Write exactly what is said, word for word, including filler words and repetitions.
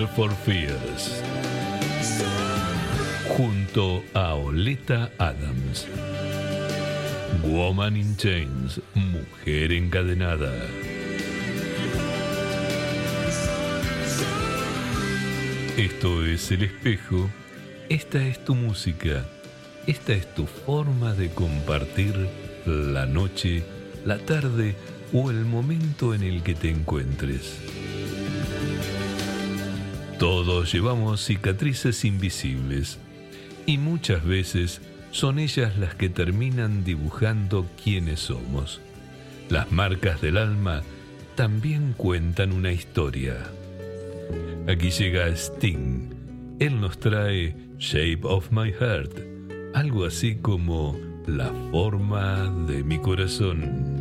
For Fears, junto a Oleta Adams. Woman in Chains, mujer encadenada. Esto es El Espejo, esta es tu música, esta es tu forma de compartir la noche, la tarde o el momento en el que te encuentres. Todos llevamos cicatrices invisibles y muchas veces son ellas las que terminan dibujando quiénes somos. Las marcas del alma también cuentan una historia. Aquí llega Sting. Él nos trae Shape of My Heart, algo así como la forma de mi corazón.